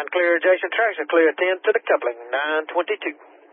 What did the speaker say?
clear adjacent traction, clear 10 to the coupling, 922.